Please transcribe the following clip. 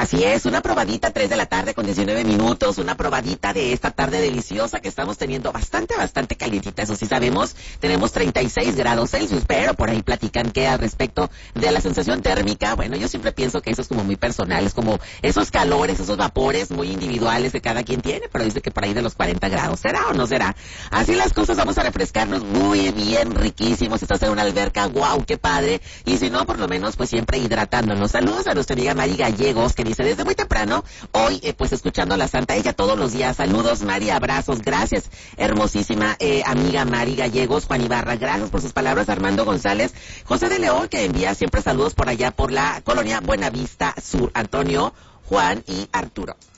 Así es, una probadita 3 de la tarde con 19 minutos, una probadita de esta tarde deliciosa que estamos teniendo bastante calientita, eso sí sabemos, tenemos 36 grados Celsius, pero por ahí platican que al respecto de la sensación térmica, bueno, yo siempre pienso que eso es como muy personal, es como esos calores, esos vapores muy individuales que cada quien tiene, pero dice que por ahí de los 40 grados, ¿será o no será? Así las cosas, vamos a refrescarnos muy bien, riquísimos, estás en una alberca, wow, qué padre, y si no, por lo menos, pues siempre hidratándonos. Saludos a nuestra amiga Mari Gallegos, que dice desde muy temprano, hoy pues escuchando a la Santa, ella todos los días. Saludos Mari, abrazos, gracias, hermosísima amiga Mari Gallegos. Juan Ibarra, gracias por sus palabras. Armando González, José de León, que envía siempre saludos por allá por la colonia Buenavista Sur. Antonio, Juan y Arturo.